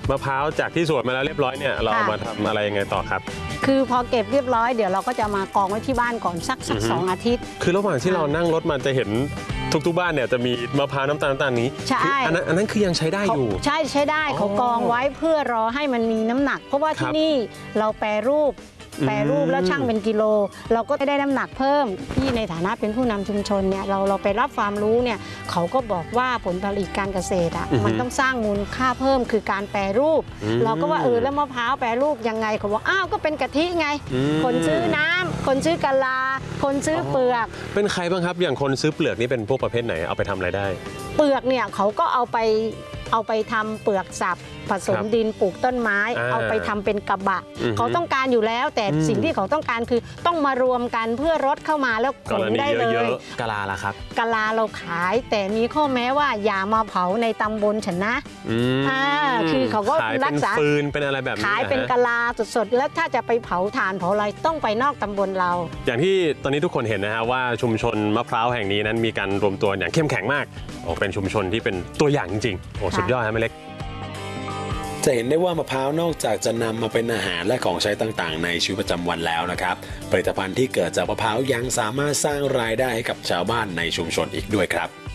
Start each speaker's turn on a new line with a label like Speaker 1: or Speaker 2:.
Speaker 1: มะพร้าวจากที่สวนมาแล้วเรียบร้อยเนี่ยเราเอามาทำอะไรยังไงต่อครับ
Speaker 2: คือพอเก็บเรียบร้อยเดี๋ยวเราก็จะมากองไว้ที่บ้านก่อนสัก2 อาทิตย์
Speaker 1: คือระหว่างที่เรานั่งรถมาจะเห็นทุกบ้านเนี่ยจะมีมะพร้าวน้ำตาลนี้
Speaker 2: ใช่
Speaker 1: อันนั้นคือยังใช้ได้อยู่
Speaker 2: ใช้ได้เขากองไว้เพื่อรอให้มันมีน้ำหนักเพราะว่าที่นี่เราแปรรูปแล้วช่างเป็นกิโลเราก็ได้น้ำหนักเพิ่มที่ในฐานะเป็นผู้นำชุมชนเนี่ยเราไปรับความรู้เนี่ยเขาก็บอกว่าผลผลิตการเกษตรมันต้องสร้างมูลค่าเพิ่มคือการแปรรูปเราก็ว่าแล้วมะพร้าวแปรรูปยังไงเขาบอกอ้าวก็เป็นกะทิไงคนซื้อน้ำคนซื้อกะลาคนซื้อเปลือก
Speaker 1: เป็นใครบ้างครับอย่างคนซื้อเปลือกนี่เป็นพวกประเภทไหนเอาไปทำอะไรได้
Speaker 2: เปลือกเนี่ยเขาก็เอาไปทำเปลือกสับผสมดินปลูกต้นไม้เอาไปทำเป็นกระบะเขาต้องการอยู่แล้วแต่สิ่งที่เขาต้องการคือต้องมารวมกันเพื่อรถเข้ามาแล้วขนได้เลย
Speaker 1: กะลาล่ะครับ
Speaker 2: กะลาเราขายแต่มีข้อแม้ว่าอย่ามาเผาในตำบลฉันนะคือเขาก็รักษา
Speaker 1: ฟืนเป็นอะไรแบบนี้
Speaker 2: ขายเป็นกะลาสดๆแล้วถ้าจะไปเผาถ่านเผาอะไรต้องไปนอกตำบลเรา
Speaker 1: อย่างที่ตอนนี้ทุกคนเห็นนะฮะว่าชุมชนมะพร้าวแห่งนี้นั้นมีการรวมตัวอย่างเข้มแข็งมากเป็นชุมชนที่เป็นตัวอย่างจริงๆสุดยอดครับแม่เล็ก
Speaker 3: จะเห็นได้ว่ามะพร้าวนอกจากจะนำมาเป็นอาหารและของใช้ต่างๆในชีวิตประจำวันแล้วนะครับผลิตภัณฑ์ที่เกิดจากมะพร้าวยังสามารถสร้างรายได้ให้กับชาวบ้านในชุมชนอีกด้วยครับ